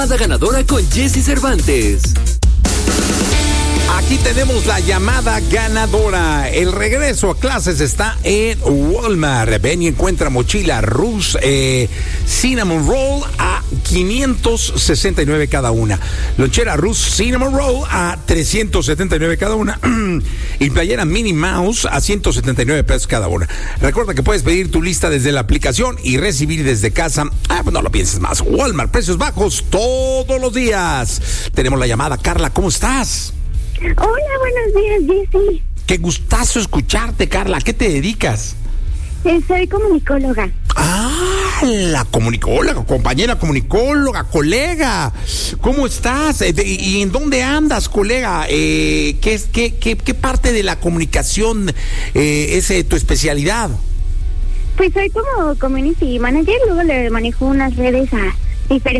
Ganadora con Jessy Cervantes. Aquí tenemos la llamada ganadora. El regreso a clases está en Walmart. Ven y encuentra mochila Ruth Cinnamon Roll a $569 cada una. Lonchera Ruth Cinnamon Roll a $379 cada una. Y playera Minnie Mouse a $179 cada una. Recuerda que puedes pedir tu lista desde la aplicación y recibir desde casa. Pues no lo pienses más. Walmart, precios bajos todos los días. Tenemos la llamada. Carla, ¿cómo estás? Hola, buenos días, Jessy. Qué gustazo escucharte, Carla. ¿A qué te dedicas? Soy comunicóloga. La comunicóloga, compañera comunicóloga, colega. ¿Cómo estás? ¿Y en dónde andas, colega? ¿Qué parte de la comunicación es tu especialidad? Pues soy como community manager, luego le manejo unas redes a diferentes